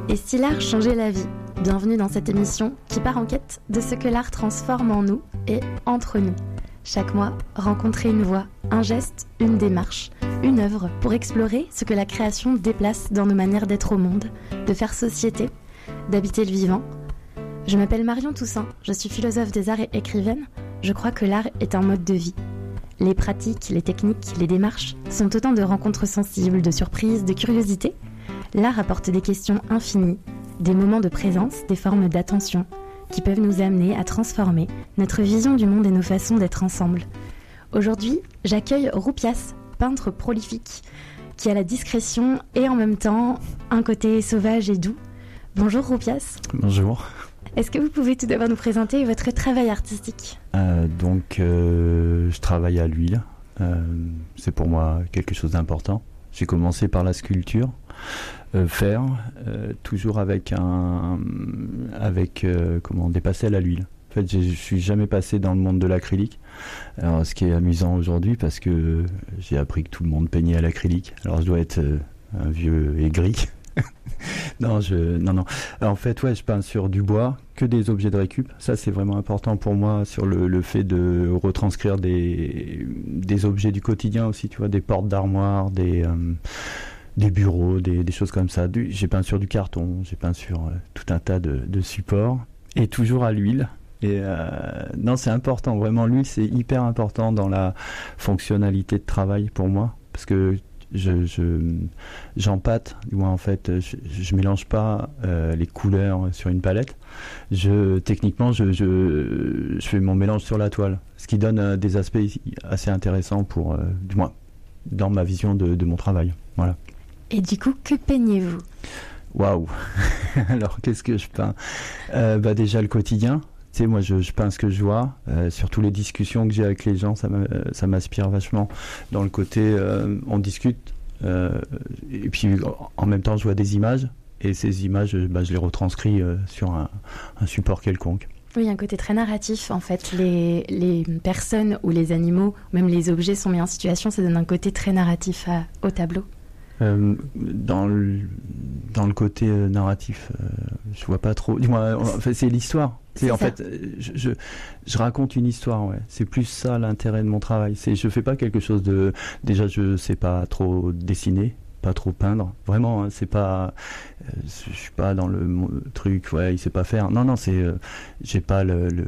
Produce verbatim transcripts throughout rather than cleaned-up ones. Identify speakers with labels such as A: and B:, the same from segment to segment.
A: Et si l'art changeait la vie ? Bienvenue dans cette émission qui part en quête de ce que l'art transforme en nous et entre nous. Chaque mois, rencontrer une voix, un geste, une démarche, une œuvre pour explorer ce que la création déplace dans nos manières d'être au monde, de faire société, d'habiter le vivant. Je m'appelle Marion Toussaint, je suis philosophe des arts et écrivaine. Je crois que l'art est un mode de vie. Les pratiques, les techniques, les démarches sont autant de rencontres sensibles, de surprises, de curiosités. L'art apporte des questions infinies, des moments de présence, des formes d'attention qui peuvent nous amener à transformer notre vision du monde et nos façons d'être ensemble. Aujourd'hui, j'accueille Roupias, peintre prolifique, qui a la discrétion et en même temps un côté sauvage et doux. Bonjour Roupias.
B: Bonjour.
A: Est-ce que vous pouvez tout d'abord nous présenter votre travail artistique ?
B: euh, Donc, euh, je travaille à l'huile. Euh, c'est pour moi quelque chose d'important. J'ai commencé par la sculpture, euh, faire, euh, toujours avec un, avec euh, comment, des pastels à l'huile. En fait, je suis jamais passé dans le monde de l'acrylique. Alors, ce qui est amusant aujourd'hui, parce que j'ai appris que tout le monde peignait à l'acrylique. Alors, je dois être euh, un vieux aigri. non, je, non, non. Alors, en fait, ouais, je peins sur du bois, que des objets de récup. Ça, c'est vraiment important pour moi sur le, le fait de retranscrire des, des objets du quotidien aussi, tu vois, des portes d'armoire, des, euh, des bureaux, des, des choses comme ça. Du, j'ai peint sur du carton, j'ai peint sur euh, tout un tas de, de supports, et toujours à l'huile. Et euh, non, c'est important, vraiment, l'huile, c'est hyper important dans la fonctionnalité de travail pour moi, parce que Je, je, j'empâte, moi en fait, je, je mélange pas euh, les couleurs sur une palette. Je, techniquement, je, je, je fais mon mélange sur la toile, ce qui donne euh, des aspects assez intéressants pour, euh, du moins, dans ma vision de, de mon travail. Voilà.
A: Et du coup, que peignez-vous ? Waouh.
B: Alors, qu'est-ce que je peins ? euh, bah, déjà le quotidien. Tu sais, moi, je, je peins ce que je vois. Euh, surtout les discussions que j'ai avec les gens, ça, m'a, ça m'inspire vachement. Dans le côté, euh, on discute. Euh, et puis, en même temps, je vois des images. Et ces images, bah, je les retranscris euh, sur un, un support quelconque.
A: Oui, un côté très narratif, en fait. Les, les personnes ou les animaux, même les objets sont mis en situation. Ça donne un côté très narratif à, au tableau.
B: Euh, dans, le, dans le côté euh, narratif, euh, je vois pas trop. Dis-moi, en fait, c'est l'histoire. C'est, c'est en ça. fait, je, je, je raconte une histoire. Ouais. C'est plus ça l'intérêt de mon travail. C'est, je fais pas quelque chose de. Déjà, je sais pas trop dessiner, pas trop peindre. Vraiment, hein, c'est pas. Euh, je suis pas dans le, le truc. Ouais, il sait pas faire. Non, non, c'est. Euh, j'ai pas le, le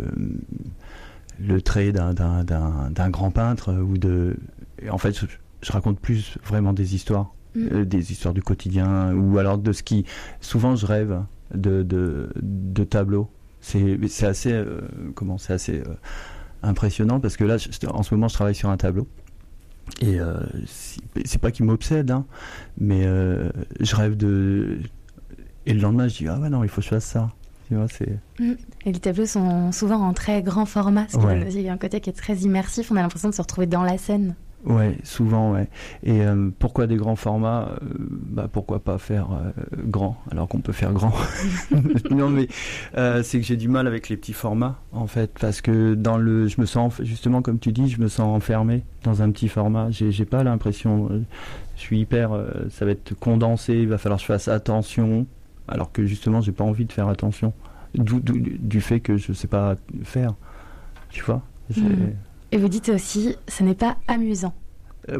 B: le trait d'un, d'un, d'un, d'un grand peintre ou de. Et en fait, je, je raconte plus vraiment des histoires. Euh, des histoires du quotidien ou alors de ce qui souvent je rêve de, de, de tableaux. C'est, c'est assez euh, comment c'est assez euh, impressionnant parce que là je, en ce moment je travaille sur un tableau et euh, c'est, c'est pas qu'il m'obsède hein, mais euh, je rêve de et le lendemain je dis ah ouais non il faut que je fasse ça. Tu vois, c'est...
A: Et les tableaux sont souvent en très grand format, ce qui
B: ouais.
A: donne aussi un côté qui est très immersif. On a l'impression de se retrouver dans la scène.
B: Ouais, souvent, ouais. Et euh, pourquoi des grands formats euh, bah, pourquoi pas faire euh, grand, alors qu'on peut faire grand. Non, mais euh, c'est que j'ai du mal avec les petits formats, en fait, parce que dans le, je me sens, justement, comme tu dis, je me sens enfermé dans un petit format. J'ai, j'ai pas l'impression, euh, je suis hyper, euh, ça va être condensé, il va falloir que je fasse attention, alors que justement, j'ai pas envie de faire attention. Du, du, du fait que je sais pas faire, tu vois. J'ai...
A: Mmh. Et vous dites aussi, ce n'est pas amusant.
B: Euh,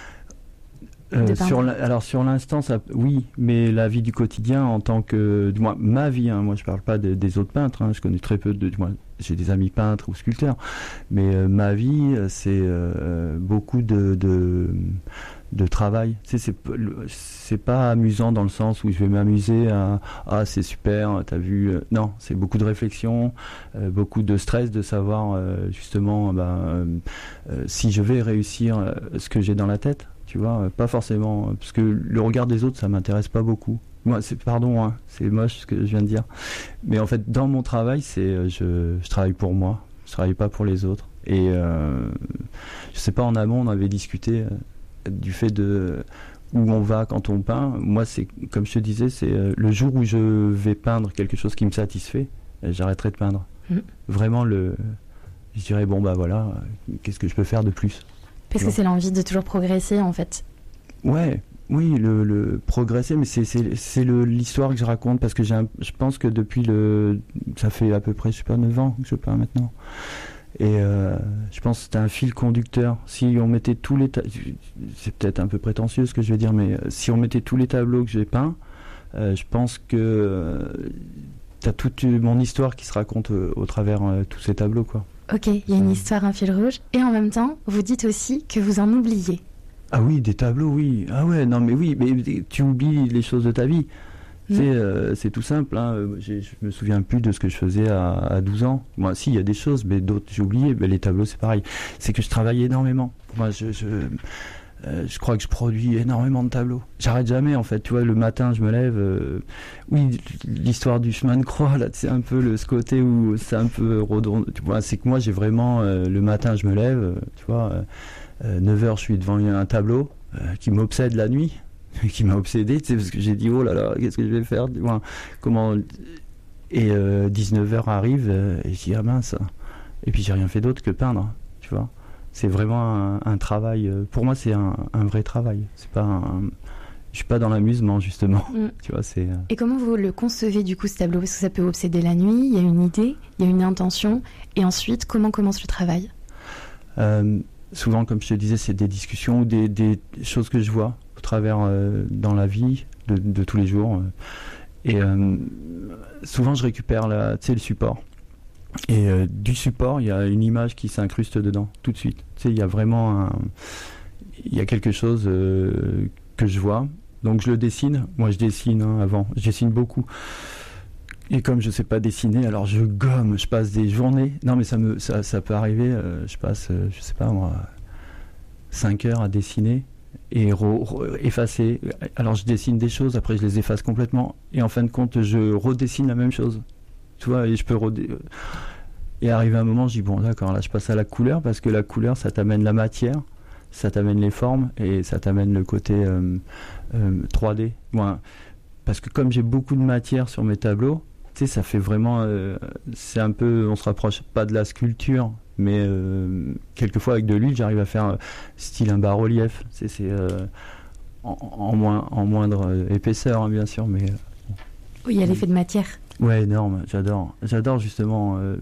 B: euh, sur la, alors sur l'instant, ça, oui, mais la vie du quotidien en tant que, du moins ma vie, hein, moi je parle pas de, des autres peintres, hein, je connais très peu de, du moins j'ai des amis peintres ou sculpteurs, mais euh, ma vie c'est euh, beaucoup de, de de travail. Tu sais, c'est, c'est pas amusant dans le sens où je vais m'amuser à ah c'est super, t'as vu. Non, c'est beaucoup de réflexion, euh, beaucoup de stress de savoir euh, justement ben, euh, euh, si je vais réussir euh, ce que j'ai dans la tête. Tu vois, euh, pas forcément parce que le regard des autres ça m'intéresse pas beaucoup. Moi, c'est pardon, hein, c'est moche ce que je viens de dire, mais en fait dans mon travail c'est euh, je, je travaille pour moi, je travaille pas pour les autres. Et euh, je sais pas, en amont on avait discuté. Euh, du fait de où on va quand on peint. Moi c'est comme je te disais, c'est euh, le jour où je vais peindre quelque chose qui me satisfait, euh, j'arrêterai de peindre. Mmh. Vraiment le je dirais bon bah voilà, euh, qu'est-ce que je peux faire de plus?
A: Parce que c'est l'envie de toujours progresser en fait.
B: Ouais, Oui, le, le progresser, mais c'est, c'est, c'est le, l'histoire que je raconte, parce que j'ai un, je pense que depuis le... Ça fait à peu près, je sais pas, neuf ans que je peins maintenant. Et euh, je pense que c'était un fil conducteur. Si on mettait tous les... Ta... C'est peut-être un peu prétentieux ce que je vais dire, mais si on mettait tous les tableaux que j'ai peints, euh, je pense que euh, t'as toute mon histoire qui se raconte euh, au travers euh, tous ces tableaux, quoi.
A: Ok, il y a une histoire, un fil rouge. Et en même temps, vous dites aussi que vous en oubliez.
B: Ah oui, des tableaux, oui. Ah ouais, non mais oui, mais tu oublies les choses de ta vie. Mmh. C'est, euh, c'est tout simple. Hein. J'ai, je me souviens plus de ce que je faisais à, à douze ans. Moi, si, il y a des choses, mais d'autres j'ai oublié. Mais les tableaux, c'est pareil. C'est que je travaille énormément. Moi, je, je, euh, je crois que je produis énormément de tableaux. J'arrête jamais, en fait. Tu vois, le matin, je me lève. Euh, oui, l'histoire du chemin de croix, là, c'est un peu le, ce côté où c'est un peu redondant. Tu vois, c'est que moi, j'ai vraiment euh, le matin, je me lève. Euh, tu vois. Euh, Euh, neuf heures, je suis devant un tableau euh, qui m'obsède la nuit, qui m'a obsédé, tu sais, parce que j'ai dit, oh là là, qu'est-ce que je vais faire, comment... Et euh, dix-neuf heures arrive, euh, et je dis, ah mince, et puis j'ai rien fait d'autre que peindre, tu vois. C'est vraiment un, un travail, euh, pour moi c'est un, un vrai travail, c'est pas un... Je suis pas dans l'amusement, justement. Mm. Tu vois, c'est, euh...
A: Et comment vous le concevez, du coup, ce tableau? Parce que ça peut obséder la nuit, il y a une idée, il y a une intention, et ensuite, comment commence le travail?
B: euh, Souvent, comme je te disais, c'est des discussions ou des, des choses que je vois au travers euh, dans la vie de, de tous les jours. Et euh, souvent, je récupère la, tu sais, le support. Et euh, du support, il y a une image qui s'incruste dedans, tout de suite. Tu sais, il y a vraiment un, il y a quelque chose euh, que je vois. Donc, je le dessine. Moi, je dessine hein, avant. Je dessine beaucoup. Et comme je sais pas dessiner, alors je gomme, je passe des journées. Non mais ça me ça, ça peut arriver, euh, je passe, euh, je sais pas moi, cinq heures à dessiner et re, re, effacer. Alors je dessine des choses, après je les efface complètement. Et en fin de compte, je redessine la même chose. Tu vois, et je peux redé... Et arrivé un moment, je dis bon d'accord, là je passe à la couleur, parce que la couleur, ça t'amène la matière, ça t'amène les formes, et ça t'amène le côté euh, euh, trois D. Moi, parce que comme j'ai beaucoup de matière sur mes tableaux, tu sais, ça fait vraiment, euh, c'est un peu, on se rapproche pas de la sculpture, mais euh, quelquefois avec de l'huile, j'arrive à faire euh, style un bas-relief. C'est, c'est euh, en, en, moins, en moindre euh, épaisseur, hein, bien sûr, mais. Euh,
A: oui, il y a l'effet de matière.
B: Ouais, énorme. J'adore. J'adore justement euh,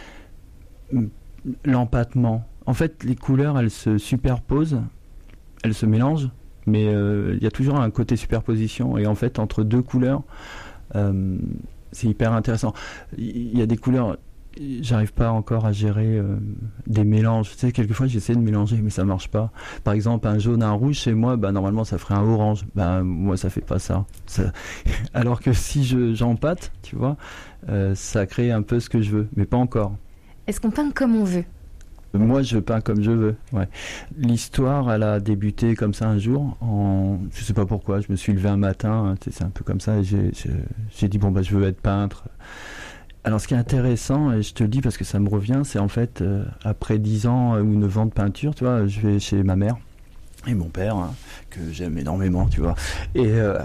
B: l'empattement. En fait, les couleurs, elles se superposent, elles se mélangent, mais il euh, y a toujours un côté superposition. Et en fait, entre deux couleurs. Euh, C'est hyper intéressant. Il y a des couleurs, j'arrive pas encore à gérer euh, des mélanges. Tu sais, quelquefois j'essaie de mélanger, mais ça marche pas. Par exemple, un jaune, un rouge, chez moi, bah, normalement ça ferait un orange. Bah, moi ça fait pas ça. ça... Alors que si je, j'empâte, tu vois, euh, ça crée un peu ce que je veux, mais pas encore.
A: Est-ce qu'on peint comme on veut ?
B: Moi, je peins comme je veux. Ouais. L'histoire, elle a débuté comme ça un jour. En... Je sais pas pourquoi. Je me suis levé un matin. Hein, c'est un peu comme ça. Et j'ai, j'ai, j'ai dit bon bah je veux être peintre. Alors, ce qui est intéressant, et je te le dis parce que ça me revient, c'est en fait euh, après dix ans ou neuf ans de peinture, tu vois, je vais chez ma mère et mon père hein, que j'aime énormément, tu vois. Et euh,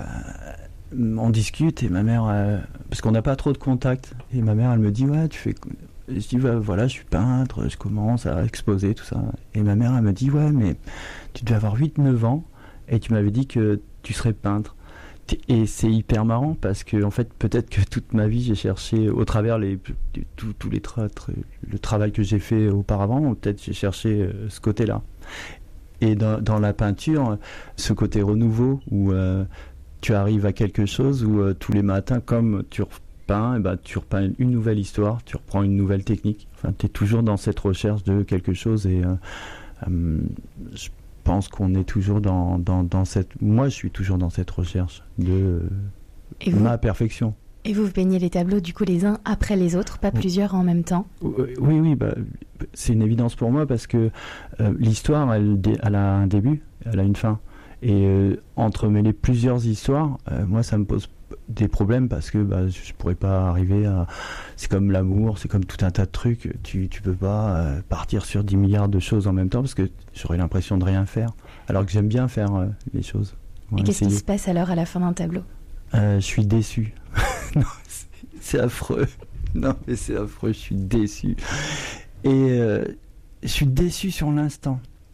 B: on discute et ma mère, euh, parce qu'on n'a pas trop de contact. Et ma mère, elle me dit ouais, tu fais. Je dis bah, voilà, je suis peintre, je commence à exposer tout ça. Et ma mère elle me dit ouais mais tu devais avoir huit neuf ans et tu m'avais dit que tu serais peintre. Et c'est hyper marrant parce que en fait peut-être que toute ma vie j'ai cherché au travers les tous tous les tra- tra- le travail que j'ai fait auparavant, peut-être j'ai cherché euh, ce côté-là. Et dans, dans la peinture, ce côté renouveau où euh, tu arrives à quelque chose où euh, tous les matins comme tu Peint, et ben, tu repeins une nouvelle histoire, tu reprends une nouvelle technique. Enfin, tu es toujours dans cette recherche de quelque chose et euh, euh, je pense qu'on est toujours dans, dans, dans cette... Moi, je suis toujours dans cette recherche de
A: et vous,
B: ma perfection.
A: Et vous peignez les tableaux, du coup, les uns après les autres, pas plusieurs en même temps ?
B: Oui, oui, bah, c'est une évidence pour moi parce que euh, l'histoire, elle, elle a un début, elle a une fin. Et euh, entremêler plusieurs histoires, euh, moi, ça me pose des problèmes parce que bah, je pourrais pas arriver à... C'est comme l'amour, c'est comme tout un tas de trucs. Tu, tu peux pas euh, partir sur dix milliards de choses en même temps parce que j'aurais l'impression de rien faire. Alors que j'aime bien faire euh, les choses.
A: Et qu'est-ce qui se passe alors à la fin d'un tableau ?
B: euh, Je suis déçu. Non, c'est, c'est affreux. Non, mais c'est affreux, je suis déçu. Et euh, je suis déçu sur l'instant.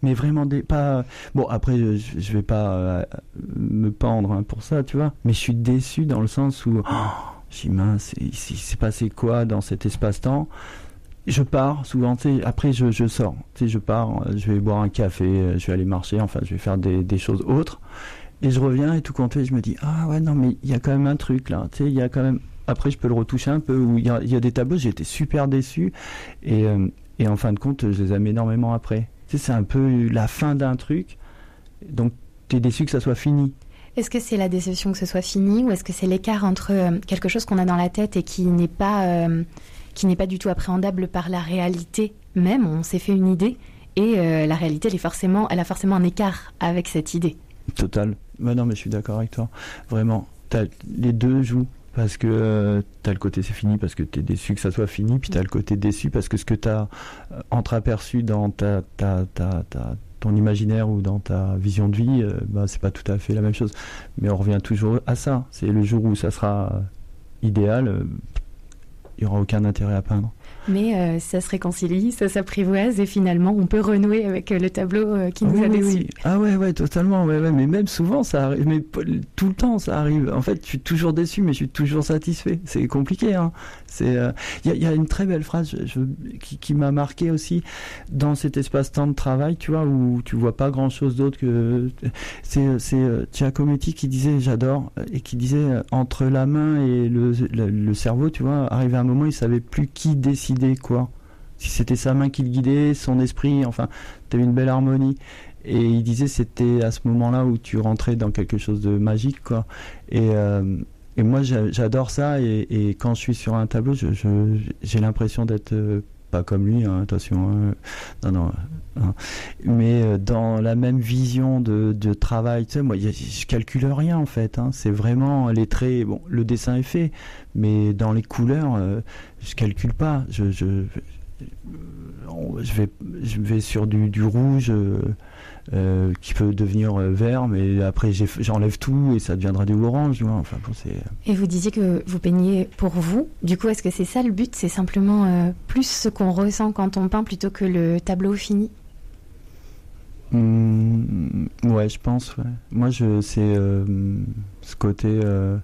B: mais vraiment des pas. Bon, après, je, je vais pas euh, me pendre hein, pour ça, tu vois. Mais je suis déçu dans le sens où, oh, je dis mince, il s'est passé quoi dans cet espace-temps? Je pars souvent, tu sais, après je, je sors, tu sais, je pars, je vais boire un café, je vais aller marcher, enfin, je vais faire des, des choses autres. Et je reviens et tout compte, je me dis, ah ouais, non, mais il y a quand même un truc là, tu sais, il y a quand même. Après, je peux le retoucher un peu, où il y a, y a des tableaux, j'ai été super déçu. Et, euh, et en fin de compte, je les aime énormément après. Tu sais, c'est un peu la fin d'un truc, donc tu es déçu que ça soit fini.
A: Est-ce que c'est la déception que ce soit fini, ou est-ce que c'est l'écart entre euh, quelque chose qu'on a dans la tête et qui n'est pas, euh, qui n'est pas du tout appréhendable par la réalité même, on s'est fait une idée, et euh, la réalité, elle, est forcément, elle a forcément un écart avec cette idée.
B: Total. Bah non, mais je suis d'accord avec toi. Vraiment, t'as, les deux jouent. Parce que euh, t'as le côté c'est fini parce que t'es déçu que ça soit fini, puis t'as le côté déçu parce que ce que t'as euh, entreaperçu dans ta, ta, ta, ta, ton imaginaire ou dans ta vision de vie, euh, bah, c'est pas tout à fait la même chose. Mais on revient toujours à ça. C'est le jour où ça sera euh, idéal, euh, il n'y aura aucun intérêt à peindre.
A: Mais euh, ça se réconcilie, ça s'apprivoise et finalement on peut renouer avec euh, le tableau euh, qui nous
B: oui,
A: a
B: oui,
A: déçus.
B: Oui. Ah ouais, ouais, totalement. Ouais, ouais, mais même souvent ça arrive, mais tout le temps ça arrive. En fait, je suis toujours déçu, mais je suis toujours satisfait. C'est compliqué. Hein. C'est, il euh, y, y a une très belle phrase je, je, qui, qui m'a marqué aussi dans cet espace-temps de travail, tu vois, où tu vois pas grand-chose d'autre que c'est, c'est euh, Giacometti qui disait, j'adore, et qui disait euh, entre la main et le, le, le cerveau, tu vois, arrivé à un moment, il savait plus qui décider quoi. Si c'était sa main qui le guidait, son esprit, enfin, t'avais une belle harmonie. Et il disait c'était à ce moment-là où tu rentrais dans quelque chose de magique, quoi. Et, euh, et moi, j'adore ça. Et, et quand je suis sur un tableau, je, je, j'ai l'impression d'être euh, pas comme lui, hein, attention. Hein, non, non. Hein, mais euh, dans la même vision de, de travail. Tu sais, moi, y a, je calcule rien en fait. Hein, c'est vraiment les traits. Bon, le dessin est fait, mais dans les couleurs, euh, je calcule pas. Je, je, je vais, je vais sur du, du rouge. Euh, Euh, qui peut devenir euh, vert, mais après j'ai, j'enlève tout et ça deviendra du orange. Tu vois, enfin, bon, c'est...
A: Et vous disiez que vous peignez pour vous. Du coup, est-ce que c'est ça le but? C'est simplement euh, plus ce qu'on ressent quand on peint plutôt que le tableau fini?
B: Mmh, ouais, je pense. Ouais. Moi, je, c'est euh, ce côté. Euh,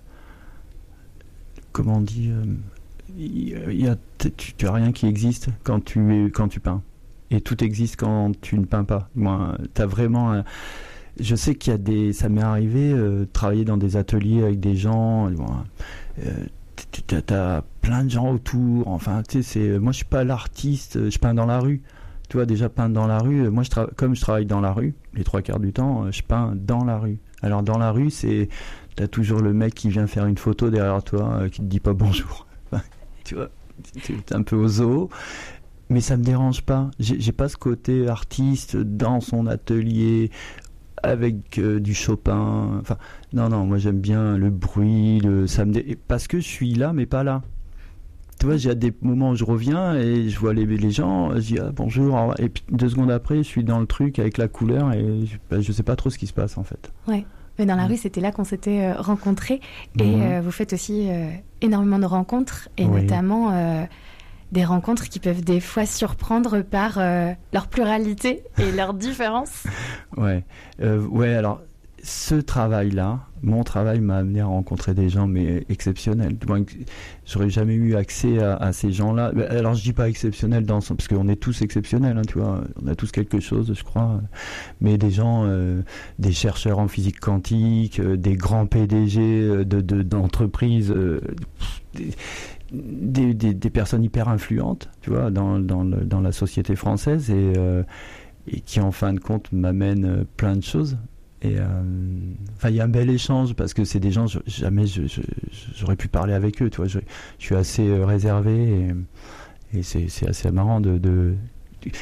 B: comment on dit il y a, tu, tu as rien qui existe quand tu, es, quand tu peins. Et tout existe quand tu ne peins pas. Moi, t'as vraiment. Un... Je sais qu'il y a des. Ça m'est arrivé euh, travailler dans des ateliers avec des gens. Bon, euh, t'as, t'as plein de gens autour. Enfin, tu sais, c'est. Moi, je suis pas l'artiste. Je peins dans la rue. Tu vois, déjà peindre dans la rue. Moi, je tra... comme je travaille dans la rue, les trois quarts du temps, je peins dans la rue. Alors, dans la rue, c'est. T'as toujours le mec qui vient faire une photo derrière toi, euh, qui te dit pas bonjour. Tu vois, t'es un peu au zoo. Mais ça me dérange pas. J'ai, j'ai pas ce côté artiste dans son atelier avec euh, du Chopin. Enfin, non, non. Moi, j'aime bien le bruit, le. Ça me dé... parce que je suis là, mais pas là. Tu vois, j'ai des moments où je reviens et je vois les, les gens. Je dis ah, bonjour. Et puis deux secondes après, je suis dans le truc avec la couleur et je, bah, je sais pas trop ce qui se passe en fait.
A: Ouais. Mais dans la rue, c'était là qu'on s'était euh, rencontrés. Et mmh. euh, vous faites aussi euh, énormément de rencontres et oui. notamment. Euh, Des rencontres qui peuvent des fois surprendre par euh, leur pluralité et leur différence.
B: Ouais, euh, ouais. Alors, ce travail-là, mon travail m'a amené à rencontrer des gens, mais exceptionnels. J'aurais jamais eu accès à, à ces gens-là. Alors, je dis pas exceptionnels dans le sens, parce qu'on est tous exceptionnels, hein, tu vois. On a tous quelque chose, je crois. Mais des gens, euh, des chercheurs en physique quantique, euh, des grands P D G de, de, d'entreprises. Euh, des, Des, des, des personnes hyper influentes, tu vois, dans, dans, le, dans la société française et, euh, et qui, en fin de compte, m'amènent plein de choses. Et enfin, il y a un bel échange parce que c'est des gens, je, jamais je, je, j'aurais pu parler avec eux, tu vois. Je, je suis assez euh, réservé et, et c'est, c'est assez marrant de, de, de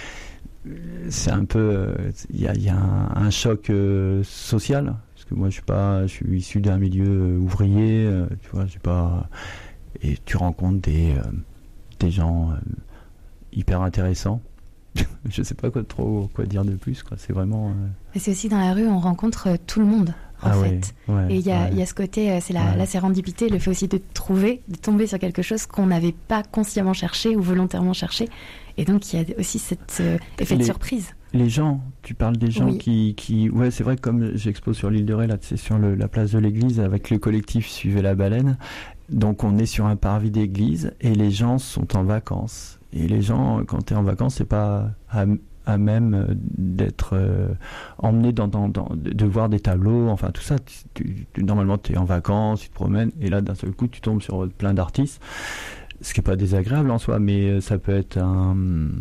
B: c'est un peu, il euh, y a, y a un, un choc euh, social parce que moi, je suis pas, je suis issu d'un milieu euh, ouvrier, euh, tu vois, je suis pas. Et tu rencontres des, euh, des gens euh, hyper intéressants. Je sais pas quoi, trop quoi dire de plus. Quoi. C'est vraiment. Euh...
A: Mais c'est aussi dans la rue, on rencontre euh, tout le monde, en
B: ah
A: fait.
B: Ouais, ouais,
A: et il y,
B: ouais.
A: y a ce côté, euh, c'est la, ouais. la sérendipité, le fait aussi de trouver, de tomber sur quelque chose qu'on n'avait pas consciemment cherché ou volontairement cherché. Et donc, il y a aussi cet euh, effet
B: les,
A: de surprise.
B: Les gens, tu parles des gens
A: oui.
B: qui, qui... Ouais, c'est vrai que comme j'expose sur l'île de Ré, là, c'est sur le, la place de l'église, avec le collectif Suivez la baleine. Donc on est sur un parvis d'église et les gens sont en vacances. Et les gens, quand tu es en vacances, c'est pas à, à même d'être euh, emmené dans, dans, dans... de voir des tableaux, enfin tout ça. Tu, tu, normalement, tu es en vacances, tu te promènes, et là, d'un seul coup, tu tombes sur plein d'artistes. Ce qui n'est pas désagréable en soi, mais ça peut être un...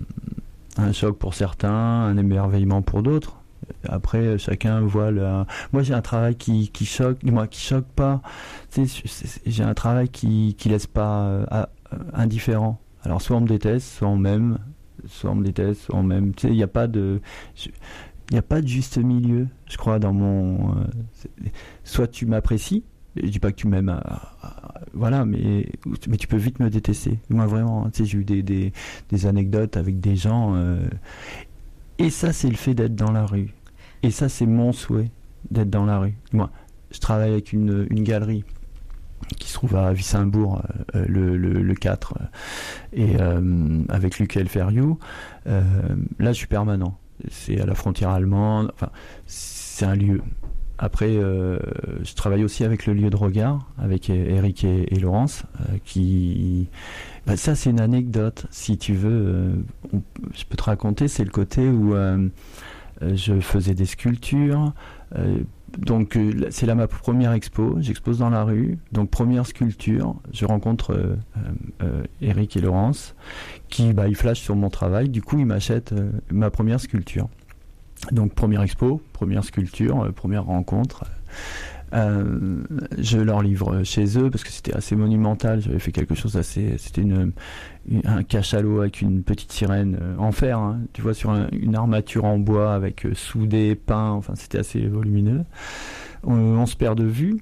B: un choc pour certains, un émerveillement pour d'autres. Après, chacun voit le... Moi, j'ai un travail qui, qui choque, moi, qui choque pas. Tu sais, j'ai un travail qui, qui laisse pas euh, indifférent. Alors, soit on me déteste, soit on m'aime, soit on me déteste, soit on m'aime. Tu sais, il n'y a pas de... Il n'y a pas de juste milieu, je crois, dans mon... Euh, soit tu m'apprécies, je dis pas que tu m'aimes, à, à, voilà, mais, mais tu peux vite me détester. Moi, vraiment, tu sais, j'ai eu des, des, des anecdotes avec des gens... Euh, et ça, c'est le fait d'être dans la rue. Et ça, c'est mon souhait, d'être dans la rue. Moi, je travaille avec une, une galerie qui se trouve à Wissembourg, euh, le, le, le quatre, euh, et euh, avec Lucas Ferriou. Euh, là, je suis permanent. C'est à la frontière allemande. Enfin, c'est un lieu. Après, euh, je travaille aussi avec le lieu de regard, avec Eric et, et Laurence, euh, qui... Bah, ça, c'est une anecdote, si tu veux. Euh, on, je peux te raconter, c'est le côté où euh, je faisais des sculptures. Euh, donc, euh, c'est là ma première expo. J'expose dans la rue. Donc, première sculpture. Je rencontre euh, euh, Eric et Laurence, qui bah, ils flashent sur mon travail. Du coup, ils m'achètent euh, ma première sculpture. Donc première expo, première sculpture, euh, première rencontre. Euh, je leur livre chez eux parce que c'était assez monumental. J'avais fait quelque chose assez. C'était une, une un cachalot avec une petite sirène euh, en fer, hein, tu vois, sur un, une armature en bois avec euh, soudé, peint. Enfin, c'était assez volumineux. On, on se perd de vue.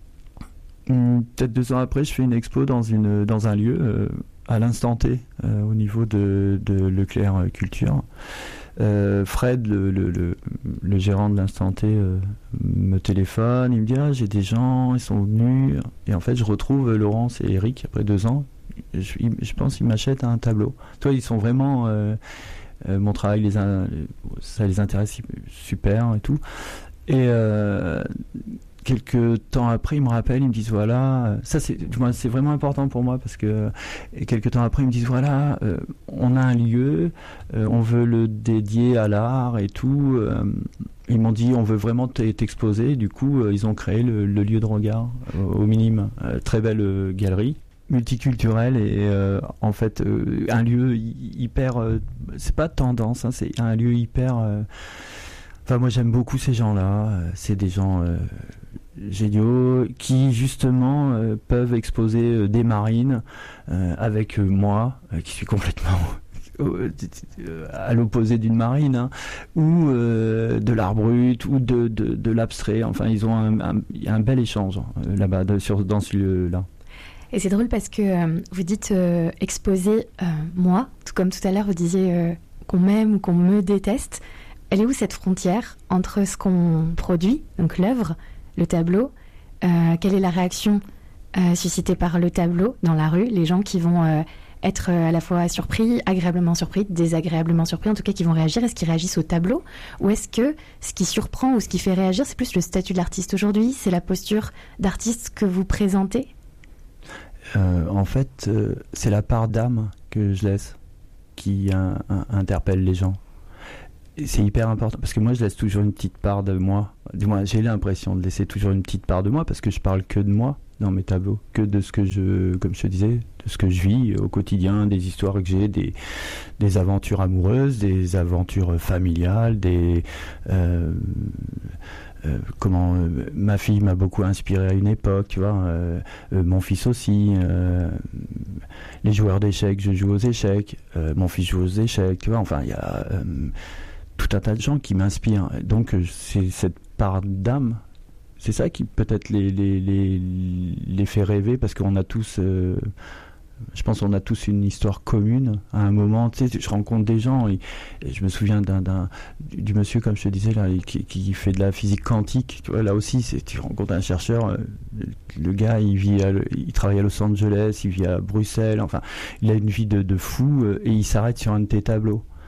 B: Hum, peut-être deux ans après, je fais une expo dans une dans un lieu euh, à l'instant T euh, au niveau de, de Leclerc Culture. Euh, Fred, le, le, le, le gérant de l'instant T, euh, me téléphone, il me dit ah, j'ai des gens, ils sont venus, et en fait je retrouve Laurence et Eric après deux ans. Je, je pense qu'ils m'achètent un tableau. Toi, ils sont vraiment euh, euh, mon travail, les in, ça les intéresse super et tout. Et euh, quelques temps après, ils me rappellent, ils me disent voilà, ça c'est, c'est vraiment important pour moi parce que et quelques temps après, ils me disent voilà, euh, on a un lieu, euh, on veut le dédier à l'art et tout. Euh, ils m'ont dit on veut vraiment t'exposer. Du coup, euh, ils ont créé le, le lieu de regard euh, au Minime, euh, très belle euh, galerie multiculturelle et euh, en fait euh, un lieu hyper, euh, c'est pas tendance, hein, c'est un lieu hyper. Euh, Enfin, moi, j'aime beaucoup ces gens-là. C'est des gens euh, géniaux qui, justement, euh, peuvent exposer euh, des marines euh, avec euh, moi, euh, qui suis complètement à l'opposé d'une marine, hein, ou euh, de l'art brut, ou de, de, de l'abstrait. Enfin, ils ont un, un, un bel échange euh, là-bas, de, sur, dans ce lieu-là.
A: Et c'est drôle parce que euh, vous dites euh, exposer euh, moi, tout comme tout à l'heure, vous disiez euh, qu'on m'aime ou qu'on me déteste. Elle est où cette frontière entre ce qu'on produit, donc l'œuvre, le tableau, euh, quelle est la réaction euh, suscitée par le tableau dans la rue, les gens qui vont euh, être à la fois surpris, agréablement surpris, désagréablement surpris, en tout cas qui vont réagir, est-ce qu'ils réagissent au tableau ou est-ce que ce qui surprend ou ce qui fait réagir, c'est plus le statut de l'artiste aujourd'hui, c'est la posture d'artiste que vous présentez ?
B: euh, En fait, euh, c'est la part d'âme que je laisse qui un, un, interpelle les gens. C'est hyper important parce que moi je laisse toujours une petite part de moi. Du moins j'ai l'impression de laisser toujours une petite part de moi parce que je parle que de moi dans mes tableaux, que de ce que je, comme je te disais, de ce que je vis au quotidien, des histoires que j'ai, des, des aventures amoureuses, des aventures familiales, des euh, euh, comment euh, ma fille m'a beaucoup inspiré à une époque, tu vois, euh, euh, mon fils aussi, euh, les joueurs d'échecs, je joue aux échecs, euh, mon fils joue aux échecs, tu vois, enfin il y a euh, tout un tas de gens qui m'inspirent. Donc c'est cette part d'âme, c'est ça qui peut-être les, les, les, les fait rêver parce qu'on a tous, euh, je pense qu'on a tous une histoire commune. À un moment, tu sais, je rencontre des gens et, et je me souviens d'un, d'un, du monsieur, comme je te disais, là, qui, qui fait de la physique quantique. Tu vois, là aussi, c'est, tu rencontres un chercheur, euh, le gars, il, vit à, il travaille à Los Angeles, il vit à Bruxelles, enfin, il a une vie de, de fou euh, et il s'arrête sur un de tes tableaux.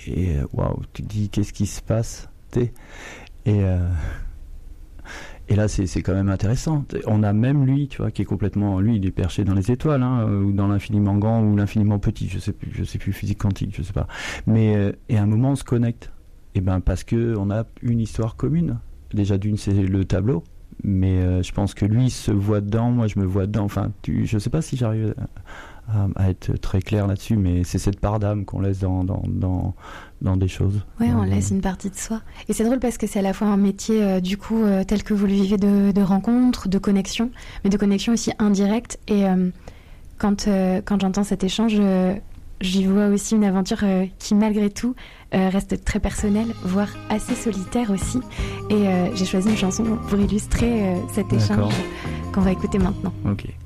B: et waouh, tu te dis qu'est-ce qui se passe, t'es, et euh, et là c'est c'est quand même intéressant. On a même lui, tu vois, qui est complètement, lui il est perché dans les étoiles, hein, ou dans l'infiniment grand ou l'infiniment petit, je sais plus, je sais plus, physique quantique, je sais pas. Mais euh, et à un moment on se connecte, et ben parce que on a une histoire commune. Déjà d'une c'est le tableau, mais euh, je pense que lui il se voit dedans, moi je me vois dedans. Enfin, tu, je sais pas si j'arrive à, à être très clair là-dessus, mais c'est cette part d'âme qu'on laisse dans dans dans, dans des choses.
A: Ouais, on
B: euh,
A: laisse une partie de soi. Et c'est drôle parce que c'est à la fois un métier euh, du coup euh, tel que vous le vivez de, de rencontre, de connexion, mais de connexion aussi indirecte. Et euh, quand euh, quand j'entends cet échange, euh, j'y vois aussi une aventure euh, qui malgré tout euh, reste très personnelle, voire assez solitaire aussi. Et euh, j'ai choisi une chanson pour illustrer euh, cet échange
B: D'accord.
A: qu'on va écouter maintenant.
B: Ok.